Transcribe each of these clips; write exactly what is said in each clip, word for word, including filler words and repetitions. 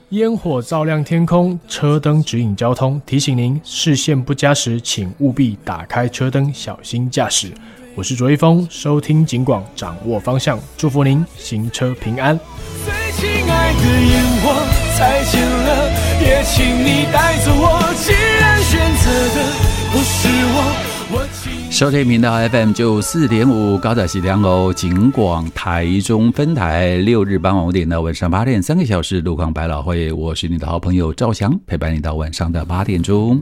烟火照亮天空，车灯指引交通，提醒您视线不佳时，请务必打开车灯，小心驾驶。我是卓一峰，收听警广，掌握方向，祝福您行车平安。 最亲爱的烟火再见了，也请你带走我，既然选择的不是我，我请收听频道 F M 九四点五，高仔喜良楼警广台中分台，六日傍晚五点到晚上八点，三个小时路况百老汇，我是你的好朋友赵翔，陪伴你到晚上的八点钟。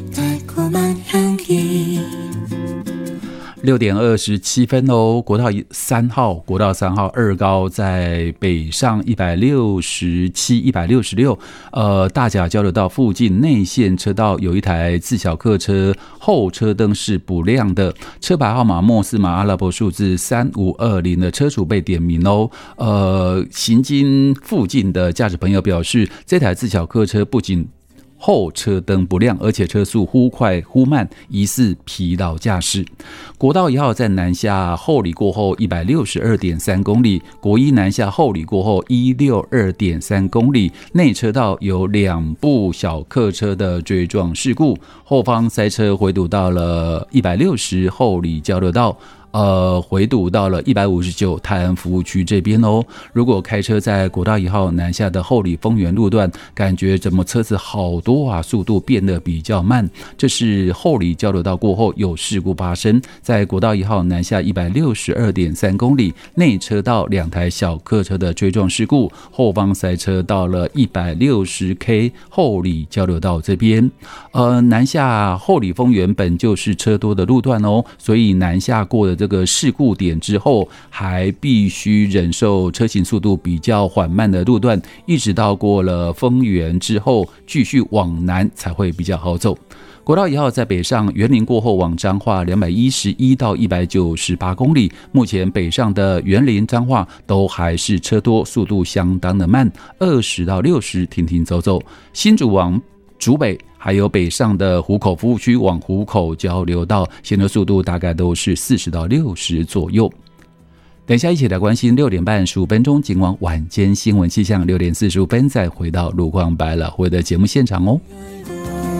六点二十七分哦，国道三号，国道三号二高在北上一百六十七、一百六十六，呃，大甲交流道附近内线车道有一台自小客车后车灯是不亮的，车牌号码莫斯码阿拉伯数字三五二零的车主被点名哦。呃，行经附近的驾驶朋友表示，这台自小客车不仅后车灯不亮，而且车速忽快忽慢，疑似疲劳驾驶。国道一号在南下后里过后 一百六十二点三公里，国一南下后里过后一百六十二点三公里，内车道有两部小客车的追撞事故，后方塞车回堵到了一百六十后里交流道，呃，回堵到了一百五十九泰安服务区这边哦。如果开车在国道一号南下的后里丰原路段，感觉怎么车子好多啊，速度变得比较慢。这是后里交流道过后有事故发生，在国道一号南下一百六十二点三公里，内车道两台小客车的追撞事故，后方塞车到了一百六十 K 后里交流道这边。呃，南下后里丰原本就是车多的路段哦，所以南下过的这个事故点之后，还必须忍受车行速度比较缓慢的路段，一直到过了丰原之后，继续往南才会比较好走。国道一号在北上园林过后往彰化两百一十一到一百九十八公里，目前北上的园林彰化都还是车多，速度相当的慢，二十到六十停停走走。新竹往竹北还有北上的湖口服务区往湖口交流道，行车速度大概都是四十到六十左右。等一下一起来关心六点半十五分钟警广晚间新闻气象，六点四十五分再回到路况百老汇的节目现场哦。